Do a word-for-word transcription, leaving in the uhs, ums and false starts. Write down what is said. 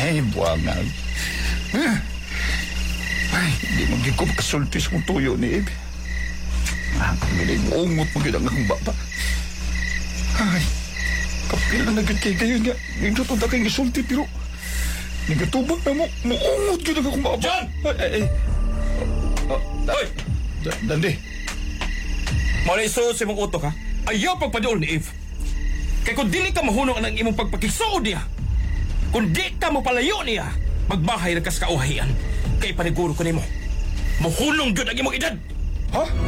Ay, buwangan. Ah. Ay, hindi magiging ko makasulti sa kong tuyo ni Eve. Ah, kamilig mo ungot mo ginang akong baba. Ay, kapil na naging kay kayo niya. Nindot ang daking isulti, pero nagatubang na mo, muungot ginang akong baba. John! Ay, ay, ay. Hoy! Dandi. Muna isuot sa imong utok, ha? Ayaw pagpaduol ni Eve. Kaya kung dili ka mahunong ang imong pagpakisuod niya, kung di ka mo palayo niya, magbahay na kas kauhayan. Kaya paniguro ko nimo, mahunong yun ang imong edad. Ha?